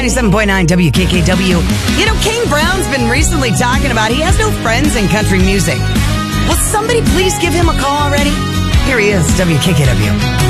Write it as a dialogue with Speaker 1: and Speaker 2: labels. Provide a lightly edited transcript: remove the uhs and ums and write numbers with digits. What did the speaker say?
Speaker 1: 97.9 WKKW. You know, Kane Brown's been recently talking about he has no friends in country music. Will somebody please give him a call already? Here he is, WKKW.